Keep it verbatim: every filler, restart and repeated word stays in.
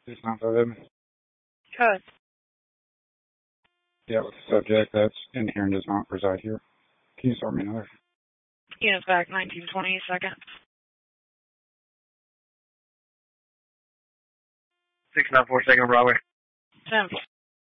It's not for them. Good. Yeah, with the subject that's in here and does not reside here. Can you sort me another? Units back, nineteen twenty, second. six nine four, second Broadway. ten